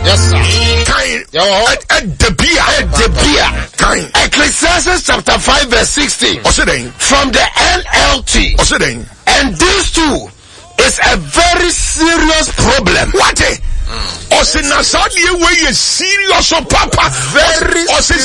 Yes, sir. Kind. Kind. Ecclesiastes chapter 5 verse 16. From the NLT. And these two is a very serious problem. What? Osinasadi way is serious papa. Very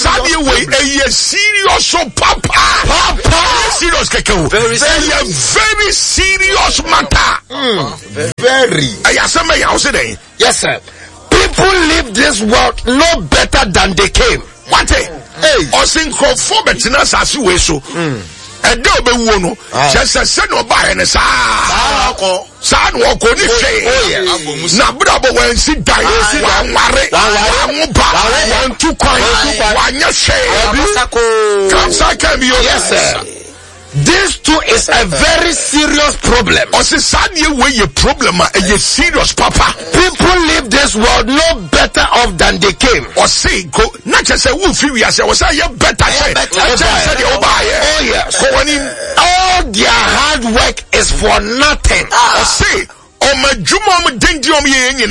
serious papa. Serious keke. Very serious matter. Very. Yes, sir. People leave this world no better than they came. What? Osinkrofo betina sasi we so. Ede obewu no. Chese se no ba he ne sa. Sa no ko ni hwe. Na brabo wan si dan. Wan ware. Wan ba. Wan tu kwan. Wan nya hwe. Kansa kan bi yo. Yes, sir. This too is a very serious problem. Osisani way a problem a serious papa. People leave this world no better off than they came. Or say go not just a wolf we say was you better say. Oh yes. All their hard work is for nothing. Or say oh my juma dendium ye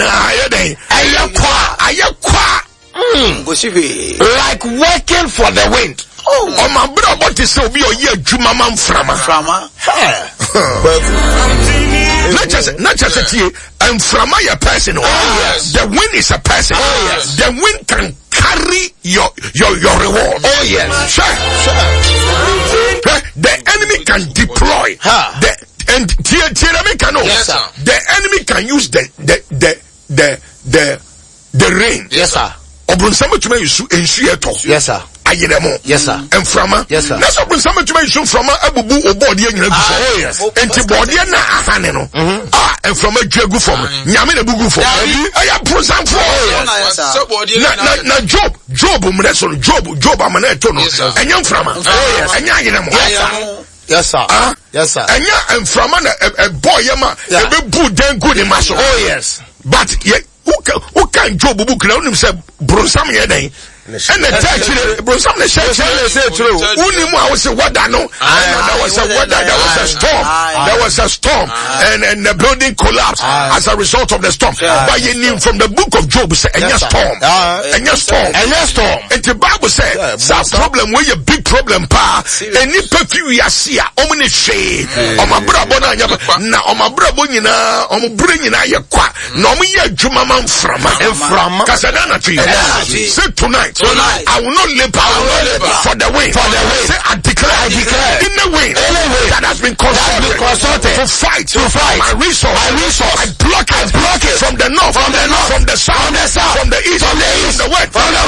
like working for the wind. Oh my brother, what is so be a year juma man frama. Not just a tea and frama your person. Oh yes. The wind is a person. Oh yes. The wind can carry your reward. Oh yes. Sure. The enemy can deploy. The enemy can use the rain. Yes, sir. Yes, sir. Yes, sir. And frama. Yes, sir. That's what some of you from Abubu or body and yes. And to body and Haneno. And from a jagu from Yamina Bugu for I am present for Job, Amaneto, and young frama. And yes, sir. Yes, sir. And from a boy, Yama, a good then good in muscle. Oh, yes. But yet, who can Job book around himself, Bronsam Yene? And the church, Bronsam the church, only more was a wadano, and there was a weather, there was a storm, and the building collapsed as a result of the storm. But you knew from the book of Job, and your storm, and your storm, and the Bible said, that problem where your big problem, pa, and if you see, omni shade, on my brother, now on my brother, bringing a qua, no me a Jumaman from Casadana tree. Say tonight, I will not labor for the wind. Say, I declare in the wind that has been consulted to fight my resource. I block it from the north, from the south, from the east, from the west, from the